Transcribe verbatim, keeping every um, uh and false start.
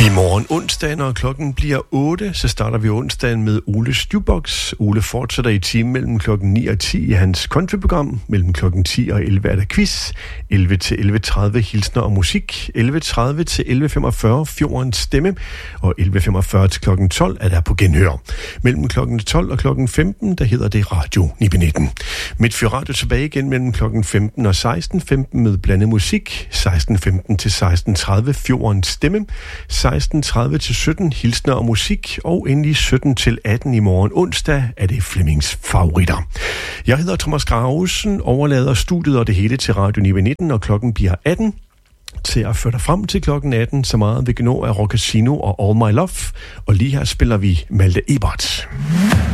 I morgen onsdag, når klokken bliver otte, så starter vi onsdagen med Oles Jukebox. Ole fortsætter i timen mellem klokken ni og ti i hans countryprogram. Mellem klokken ti og elleve er der quiz. elleve til elleve tredive hilsner og musik. elleve tredive til elleve femogfyrre Fjordens Stemme. Og elleve femogfyrre til klokken tolv er der på genhør. Mellem klokken tolv og klokken femten, der hedder det Radio ni nitten. Midtfyr Radio tilbage igen mellem klokken femten og seksten femten med blandet musik. seksten femten til seksten tredive Fjordens Stemme. seksten tredive til sytten hilsner og musik, og endelig sytten til atten i morgen onsdag er det Flemmings favoritter. Jeg hedder Thomas Gravesen, overlader studiet og det hele til Radio ni nitten, og klokken bliver atten. Til at føre dig frem til klokken atten, så meget vi kan nå af Rock Casino og All My Love, og lige her spiller vi Malte Ebert.